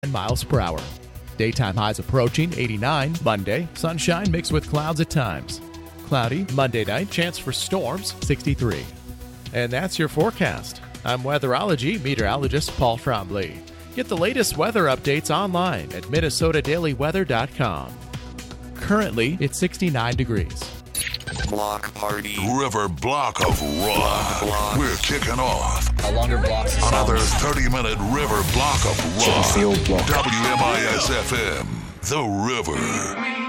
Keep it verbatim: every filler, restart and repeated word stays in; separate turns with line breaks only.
miles per hour. Daytime highs approaching eighty-nine. Monday, sunshine mixed with clouds at times. Cloudy Monday night, chance for storms, sixty-three. And that's your forecast. I'm weatherology meteorologist Paul Trombley. Get the latest weather updates online at minnesota daily weather dot com. Currently, it's sixty-nine degrees.
Block party.
River Block of Rock.
Block.
We're kicking off
A longer block.
another thirty-minute River Block of Rock.
Field block.
W M I S F M, The River.